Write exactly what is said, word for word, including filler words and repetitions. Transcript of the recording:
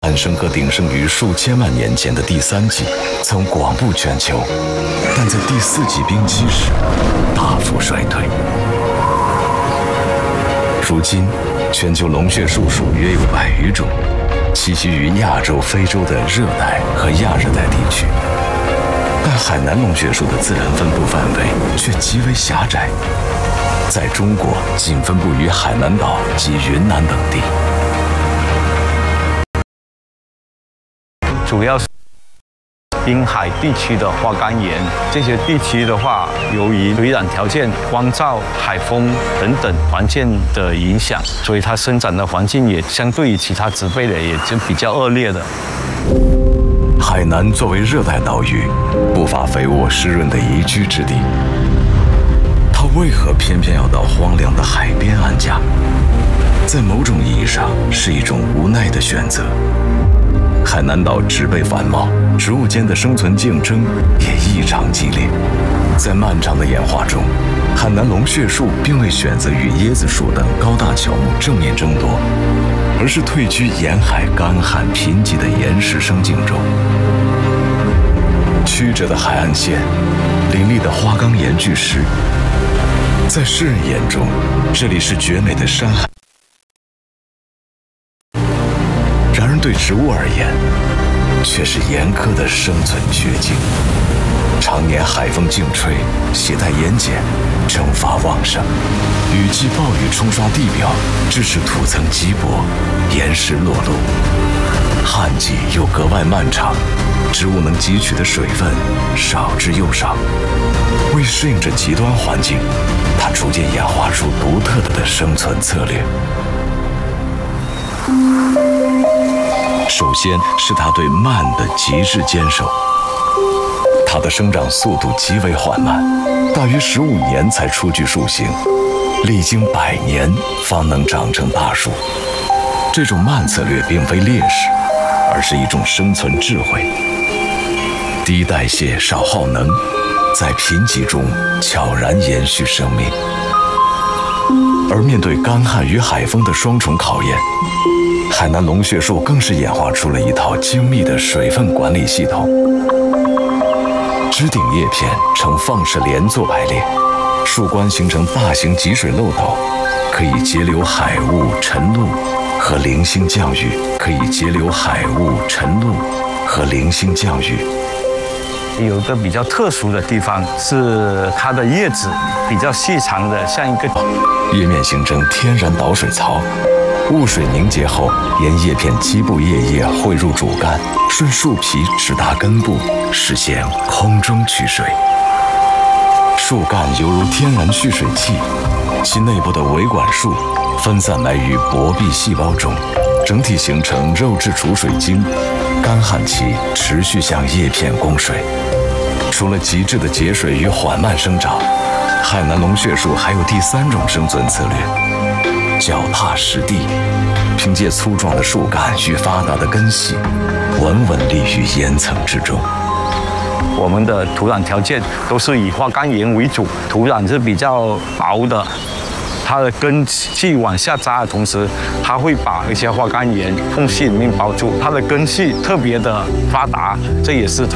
诞生和鼎盛于数千万年前的第三纪曾广布全球，但在第四纪冰期时大幅衰退。如今，全球龙血树属约有百余种，栖息于亚洲、非洲的热带和亚热带地区。但海南龙血树的自然分布范围却极为狭窄，在中国仅分布于海南岛及云南等地。 主要是滨海地区的花岗岩，这些地区的话，由于水壤条件、光照、海风等等环境的影响，所以它生长的环境也相对于其他植被的也就比较恶劣的。 海南作为热带岛屿，不乏肥沃湿润的宜居之地，它为何偏偏要到荒凉的海边安家？在某种意义上，是一种无奈的选择。 海南岛植被繁茂，植物间的生存竞争也异常激烈。在漫长的演化中，海南龙血树并未选择与椰子树等高大乔木正面争夺，而是退居沿海干旱贫瘠的岩石生境中。曲折的海岸线，林立的花岗岩巨石，在世人眼中，这里是绝美的山海。 然而，对植物而言，却是严苛的生存绝境。常年海风劲吹，携带盐碱，蒸发旺盛。雨季暴雨冲刷地表，致使土层稀薄，岩石裸露。旱季又格外漫长，植物能汲取的水分少之又少。为适应这极端环境，它逐渐演化出独特的生存策略。 首先是它对慢的极致坚守，它的生长速度极为缓慢，大约十五年才初具树形，历经百年方能长成大树。这种慢策略并非劣势，而是一种生存智慧。低代谢、少耗能，在贫瘠中悄然延续生命。而面对干旱与海风的双重考验。 海南龙血树更是演化出了一套精密的水分管理系统。枝顶叶片呈放射连坐排列，树冠形成大型集水漏斗，可以截留海雾、晨露和零星降雨，可以截留海雾、晨露和零星降雨。 有一个比较特殊的地方是它的叶子比较细长的，像一个叶面形成天然导水槽。 雾水凝结后，沿叶片基部叶叶汇入主干，顺树皮直达根部，实现空中取水。树干犹如天然蓄水器，其内部的维管束分散埋于薄壁细胞中，整体形成肉质储水晶。干旱期持续向叶片供水。除了极致的节水与缓慢生长，海南龙血树还有第三种生存策略。 脚踏实地，凭借粗壮的树干与发达的根系，稳稳立于岩层之中。 我们的土壤条件都是以花岗岩为主，土壤是比较薄的，它的根系往下扎的同时，它会把一些花岗岩缝隙里面包住，它的根系特别的发达，这也是它。